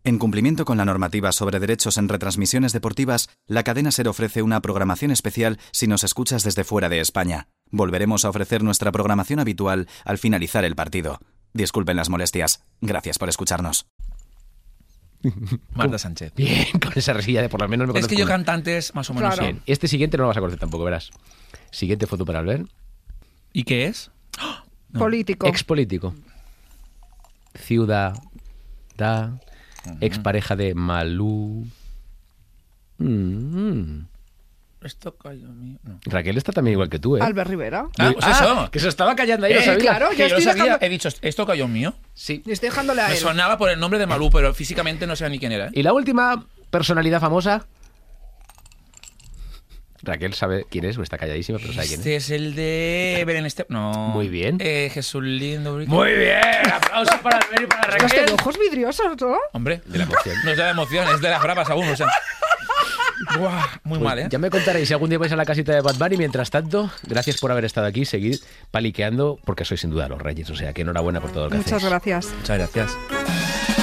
En cumplimiento con la normativa sobre derechos en retransmisiones deportivas, la cadena SER ofrece una programación especial si nos escuchas desde fuera de España. Volveremos a ofrecer nuestra programación habitual al finalizar el partido. Disculpen las molestias. Gracias por escucharnos. Marta Sánchez. Bien, con esa risilla de por lo menos me conozco. Es que yo cantantes más o menos. Claro. Bien. Este siguiente no lo vas a conocer tampoco, verás. Siguiente foto para Albert. ¿Y qué es? No. Político. Expolítico. Ciudad. Expareja de Malú. Esto cayó mío. No. Raquel está también igual que tú, ¿eh? Albert Rivera. Pues eso. Que se estaba callando ahí, lo sabía. claro. Que yo yo lo estoy sabía. dejando- He dicho, ¿esto cayó mío? Sí. Estoy dejándole a Me él. sonaba por el nombre de Malú, pero físicamente no sé ni quién era. Y la última personalidad famosa. Raquel sabe quién es, o está calladísima, pero sabe quién es. Este es el de Belén Esteban. No. Muy bien. Jesús Lindo. Muy bien. Aplausos para Albert y para Los Raquel. tengo ojos vidriosos, ¿no? Hombre. De la emoción. No es de la emoción, es de las bravas aún, o sea. Buah, muy Pues mal, ¿eh? ya me contaréis si algún día vais a la casita de Bad Bunny. Mientras tanto, gracias por haber estado aquí. Seguid paliqueando, porque sois sin duda los reyes. O sea, que enhorabuena por todo lo que Muchas hacéis. gracias. Muchas gracias.